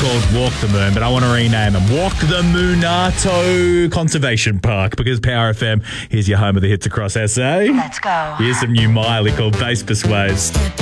called Walk the Moon, but I want to rename them Walk the Moonato Conservation Park, because Power FM is your home of the hits across SA. Let's go. Here's some new Miley called Base Persuade.